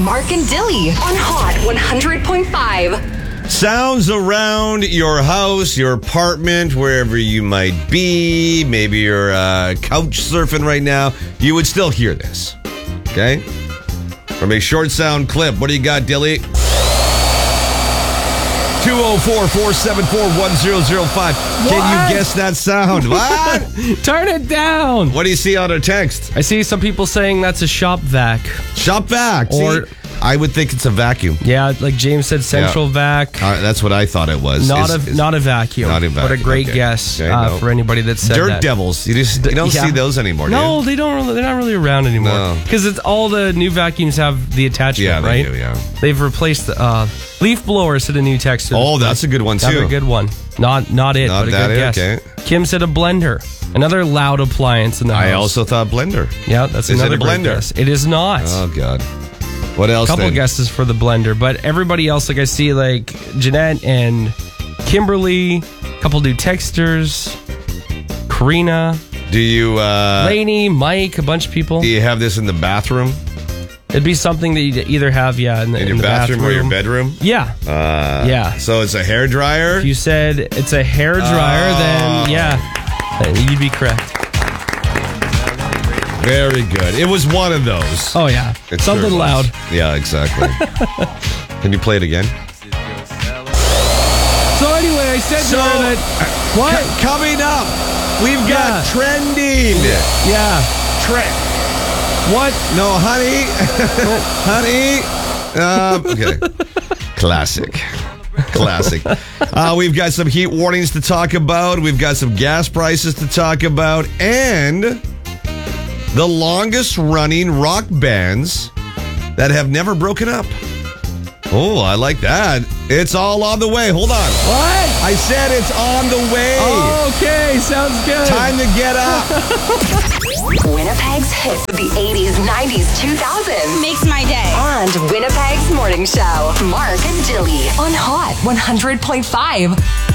Mark and Dilly on Hot 100.5. Sounds around your house, your apartment, wherever you might be. Maybe you're couch surfing right now. You would still hear this. Okay? From a short sound clip. What do you got, Dilly? 204-474-1005. Can you guess that sound? What? Turn it down. What do you see on our text? I see some people saying that's a shop vac. Shop vac. Or See, I would think it's a vacuum. Yeah, like James said, central vac. That's what I thought it was. Not a vacuum. Not a vacuum. What a great guess for anybody that said Dirt that. devils. You don't see those anymore, do No, you? they don't. They're not really around anymore. No. Because it's all the new vacuums have the attachment, Yeah, right? they do, yeah. They've replaced the leaf blowers. Said a new texter. Oh, that's a good one, too. Another good one. Not it, Not but a that good guess. okay. Kim said a blender. Another loud appliance in the house. I also thought blender. Yeah, that's Is another it a great blender? guess. It is not. Oh, God. What else A couple then? guesses for the blender, but everybody else, like I see, like Jeanette and Kimberly, a couple new texters, Karina, Do you Lainey, Mike, a bunch of people. do you have this in the bathroom? It'd be something that you'd either have, in In your the bathroom or your bedroom? Yeah. Yeah. So it's a hair dryer? If you said it's a hair dryer, then you'd be correct. Very good. It was one of those. Oh, yeah. It Something sure was. loud. Yeah, exactly. Can you play it again? So anyway, I said to her that... What? Coming up, we've got trending. Yeah. What? No, honey. Honey. Okay. Classic. We've got some heat warnings to talk about. We've got some gas prices to talk about. And the longest running rock bands that have never broken up. Oh, I like that. It's all on the way. Hold on. What? I said it's on the way. Okay, sounds good. Time to get up. Winnipeg's hits of the 80s, 90s, 2000s. Makes my day. And Winnipeg's morning show. Mark and Dilly on Hot 100.5.